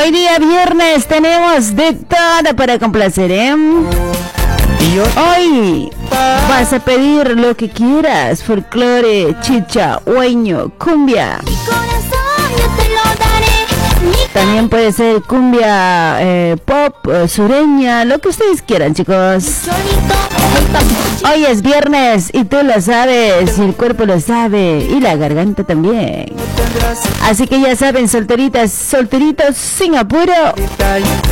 Hoy día viernes tenemos de todo para complacer, ¿eh? Hoy vas a pedir lo que quieras: folclore, chicha, hueño, cumbia. También puede ser cumbia, pop, sureña, lo que ustedes quieran, chicos. Hoy es viernes y tú lo sabes, y el cuerpo lo sabe, y la garganta también. Así que ya saben, solteritas, solteritos, sin apuro.